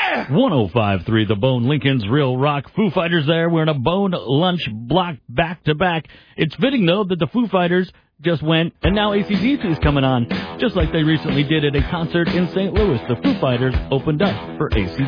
105.3 The Bone, Lincoln's Real Rock. Foo Fighters there. We're in a Bone lunch block back-to-back. It's fitting, though, that the Foo Fighters just went, and now AC/DC is coming on. Just like they recently did at a concert in St. Louis. The Foo Fighters opened up for AC/DC.